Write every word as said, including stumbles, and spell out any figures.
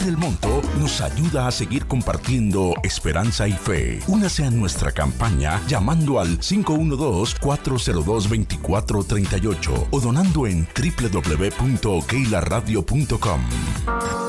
Donar el monto nos ayuda a seguir compartiendo esperanza y fe. Únase a nuestra campaña llamando al cinco uno dos, cuatro cero dos, dos cuatro tres ocho o donando en doble u doble u doble u punto keila radio punto com.